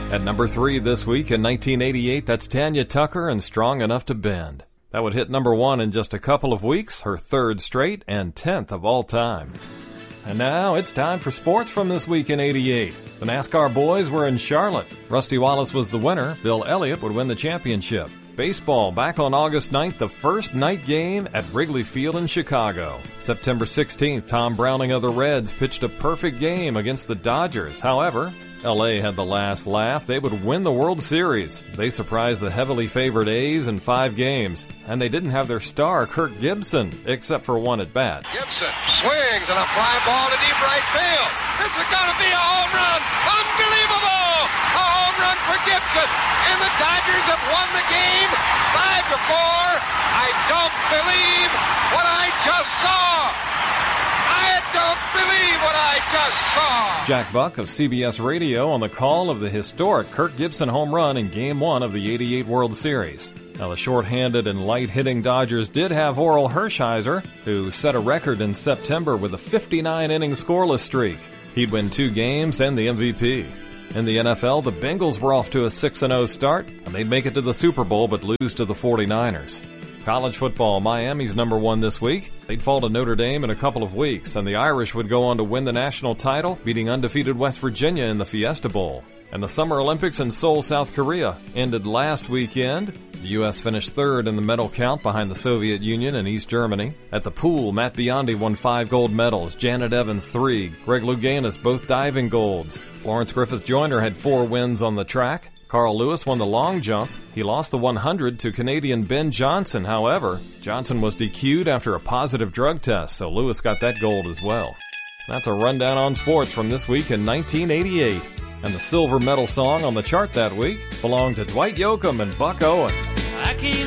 At number 3 this week in 1988, that's Tanya Tucker and Strong Enough to Bend. That would hit number 1 in just a couple of weeks, her 3rd straight and 10th of all time. And now it's time for sports from this week in 88. The NASCAR boys were in Charlotte. Rusty Wallace was the winner. Bill Elliott would win the championship. Baseball back on August 9th, the first night game at Wrigley Field in Chicago. September 16th, Tom Browning of the Reds pitched a perfect game against the Dodgers. However, LA had the last laugh. They would win the World Series. They surprised the heavily favored A's in 5 games. And they didn't have their star, Kirk Gibson, except for one at bat. Gibson swings and a fly ball to deep right field. This is going to be a home run. Unbelievable! A home run for Gibson. And the Dodgers have won the game 5-4. I don't believe what I just saw. I don't believe what I just saw. Jack Buck of CBS Radio on the call of the historic Kirk Gibson home run in Game 1 of the '88 World Series. Now, the short-handed and light-hitting Dodgers did have Orel Hershiser, who set a record in September with a 59-inning scoreless streak. He'd win 2 games and the MVP. In the NFL, the Bengals were off to a 6-0 start, and they'd make it to the Super Bowl but lose to the 49ers. College football, Miami's number 1 this week. They'd fall to Notre Dame in a couple of weeks, and the Irish would go on to win the national title, beating undefeated West Virginia in the Fiesta Bowl. And the Summer Olympics in Seoul, South Korea ended last weekend. The U.S. finished 3rd in the medal count behind the Soviet Union and East Germany. At the pool, Matt Biondi won 5 gold medals, Janet Evans 3, Greg Louganis both diving golds. Florence Griffith Joyner had 4 wins on the track. Carl Lewis won the long jump. He lost the 100 to Canadian Ben Johnson. However, Johnson was DQ'd after a positive drug test, so Lewis got that gold as well. That's a rundown on sports from this week in 1988. And the silver medal song on the chart that week belonged to Dwight Yoakam and Buck Owens. I came